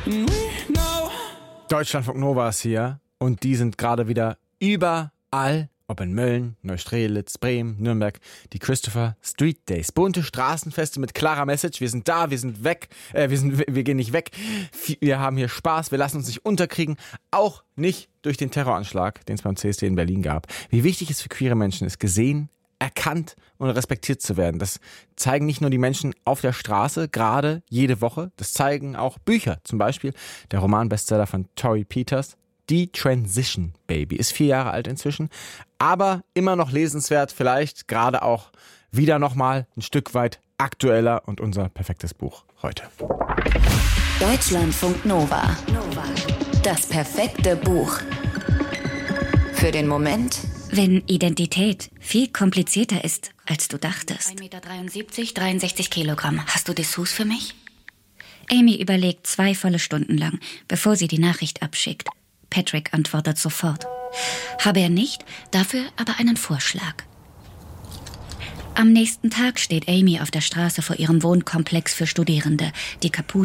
Deutschlandfunk Nova ist hier und die sind gerade wieder überall, ob in Mölln, Neustrelitz, Bremen, Nürnberg, die Christopher Street Days. Bunte Straßenfeste mit klarer Message. Wir sind da, wir sind weg, wir gehen nicht weg. Wir haben hier Spaß, wir lassen uns nicht unterkriegen. Auch nicht durch den Terroranschlag, den es beim CSD in Berlin gab. Wie wichtig es für queere Menschen ist, gesehen, erkannt und respektiert zu werden. Das zeigen nicht nur die Menschen auf der Straße, gerade jede Woche. Das zeigen auch Bücher. Zum Beispiel der Romanbestseller von Torrey Peters, Die Transition Baby. Ist 4 Jahre alt inzwischen, aber immer noch lesenswert. Vielleicht gerade auch wieder nochmal ein Stück weit aktueller und unser perfektes Buch heute. Deutschlandfunk Nova. Das perfekte Buch. Für den Moment, wenn Identität viel komplizierter ist, als du dachtest. 1,73 Meter, 63 Kilogramm. Hast du Dessous für mich? Amy überlegt 2 volle Stunden lang, bevor sie die Nachricht abschickt. Patrick antwortet sofort. Habe er nicht, dafür aber einen Vorschlag. Am nächsten Tag steht Amy auf der Straße vor ihrem Wohnkomplex für Studierende, die Kaput